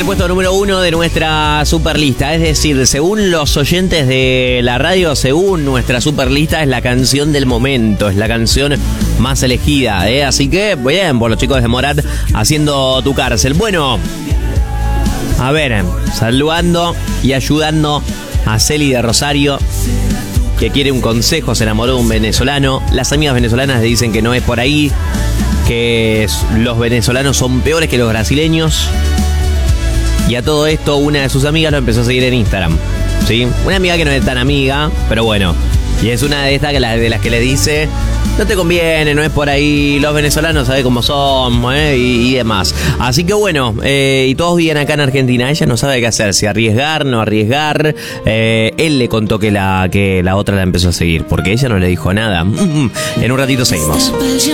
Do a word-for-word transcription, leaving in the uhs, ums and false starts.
el puesto número uno de nuestra superlista. Es decir, según los oyentes de la radio, según nuestra superlista, es la canción del momento, es la canción más elegida, ¿eh? Así que, bien, por los chicos de Morat haciendo Tu Cárcel. Bueno, a ver, saludando y ayudando a Celi de Rosario, que quiere un consejo, se enamoró de un venezolano. Las amigas venezolanas le dicen que no es por ahí, que los venezolanos son peores que los brasileños. Y a todo esto, una de sus amigas lo empezó a seguir en Instagram, ¿sí? Una amiga que no es tan amiga, pero bueno. Y es una de estas que la, de las que le dice: no te conviene, no es por ahí, los venezolanos saben cómo somos, ¿eh? y, y demás. Así que bueno, eh, y todos viven acá en Argentina. Ella no sabe qué hacer, si arriesgar, no arriesgar. Eh, él le contó que la, que la otra la empezó a seguir, porque ella no le dijo nada. En un ratito seguimos.